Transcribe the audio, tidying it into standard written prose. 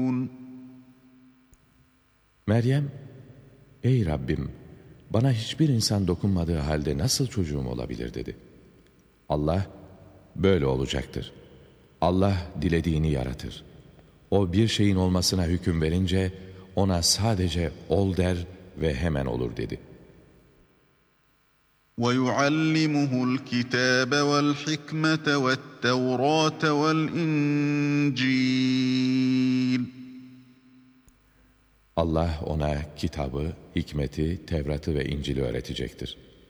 Meryem, ey Rabbim, bana hiçbir insan dokunmadığı halde nasıl çocuğum olabilir dedi. Allah, böyle olacaktır. Allah dilediğini yaratır. O bir şeyin olmasına hüküm verince ona sadece ol der ve hemen olur dedi. وَيُعَلِّمُهُ الْكِتَابَ وَالْحِكْمَةَ وَالتَّوْرَاةَ وَالْإِنْجِيلَ Allah ona kitabı, hikmeti, Tevrat'ı ve İncil'i öğretecektir.